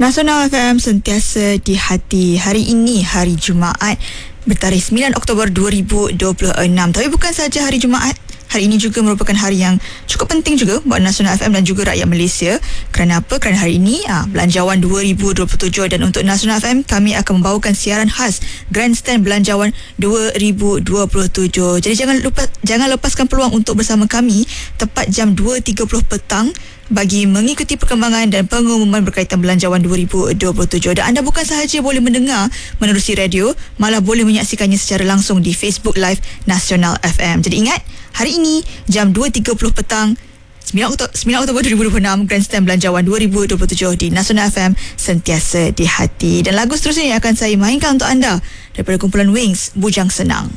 Nasional FM sentiasa di hati. Hari ini hari Jumaat bertarikh 9 Oktober 2026. Tapi bukan saja hari Jumaat, hari ini juga merupakan hari yang cukup penting juga buat Nasional FM dan juga rakyat Malaysia. Kerana apa? Kerana hari ini Belanjawan 2027, dan untuk Nasional FM kami akan membawakan siaran khas Grandstand Belanjawan 2027. Jadi jangan lepaskan peluang untuk bersama kami tepat jam 2.30 petang bagi mengikuti perkembangan dan pengumuman berkaitan Belanjawan 2027. Dan anda bukan sahaja boleh mendengar menerusi radio, malah boleh menyaksikannya secara langsung di Facebook Live Nasional FM. Jadi ingat, hari ini jam 2.30 petang 9 Oktober 2026, Grandstand Belanjawan 2027 di Nasional FM sentiasa di hati. Dan lagu seterusnya yang akan saya mainkan untuk anda daripada kumpulan Wings, Bujang Senang.